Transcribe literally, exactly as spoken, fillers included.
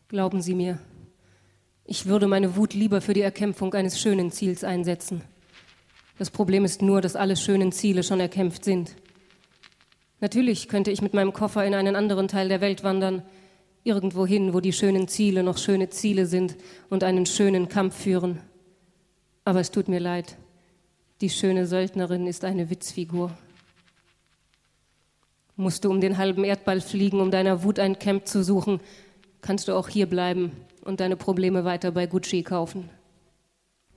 Glauben Sie mir, ich würde meine Wut lieber für die Erkämpfung eines schönen Ziels einsetzen. Das Problem ist nur, dass alle schönen Ziele schon erkämpft sind. Natürlich könnte ich mit meinem Koffer in einen anderen Teil der Welt wandern, irgendwohin, wo die schönen Ziele noch schöne Ziele sind und einen schönen Kampf führen. Aber es tut mir leid, die schöne Söldnerin ist eine Witzfigur. Musst du um den halben Erdball fliegen, um deiner Wut ein Camp zu suchen, kannst du auch hier bleiben und deine Probleme weiter bei Gucci kaufen.